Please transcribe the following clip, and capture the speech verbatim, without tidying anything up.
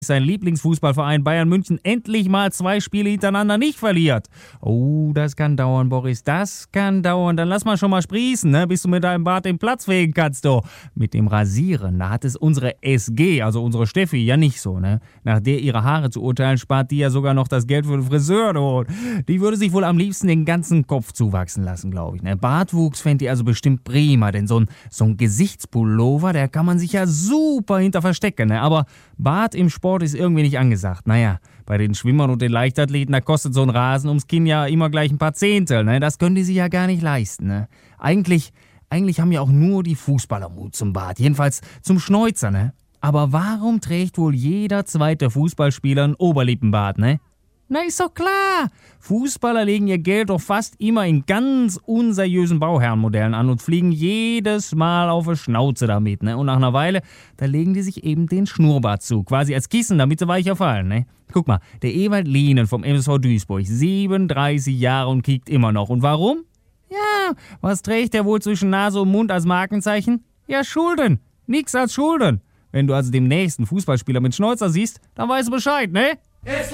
sein Lieblingsfußballverein Bayern München endlich mal zwei Spiele hintereinander nicht verliert. Oh, das kann dauern, Boris, das kann dauern. Dann lass mal schon mal sprießen, ne? Bis du mit deinem Bart den Platz fegen kannst, du. Mit dem Rasieren, da hat es unsere S G, also unsere Steffi, ja nicht so, ne? Nach der ihre Haare zu urteilen, spart die ja sogar noch das Geld für den Friseur, du. Die würde sich wohl am liebsten den ganzen Kopf zuwachsen lassen, glaube ich, ne? Bartwuchs fände die also bestimmt prima, denn so ein, so ein Gesichtspullover, der kann man sich ja super hinter verstecken, ne? Aber Bart im Sport ist irgendwie nicht angesagt. Naja, bei den Schwimmern und den Leichtathleten, da kostet so ein Rasen ums Kinn ja immer gleich ein paar Zehntel. Ne? Das können die sich ja gar nicht leisten. Ne? Eigentlich, eigentlich haben ja auch nur die Fußballer Mut zum Bart. Jedenfalls zum Schnäuzer. Ne? Aber warum trägt wohl jeder zweite Fußballspieler ein Oberlippenbart, ne? Na, ist doch klar. Fußballer legen ihr Geld doch fast immer in ganz unseriösen Bauherrenmodellen an und fliegen jedes Mal auf die Schnauze damit, ne? Und nach einer Weile, da legen die sich eben den Schnurrbart zu, quasi als Kissen, damit sie weicher fallen, ne? Guck mal, der Ewald Lienen vom M S V Duisburg, siebenunddreißig Jahre und kickt immer noch. Und warum? Ja, was trägt der wohl zwischen Nase und Mund als Markenzeichen? Ja, Schulden. Nix als Schulden. Wenn du also demnächst einen Fußballspieler mit Schnäuzer siehst, dann weißt du Bescheid, ne?